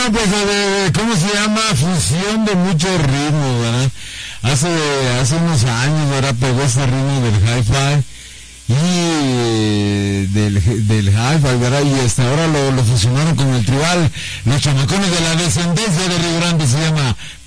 no, pues, ¿cómo se llama? Fusión de muchos ritmos, ¿verdad? Hace unos años, ¿verdad? Pegó ese ritmo del hi-fi y del hi-fi, ¿verdad? Y hasta ahora lo fusionaron con el tribal. Los chamacones de la descendencia de Río Grande se llama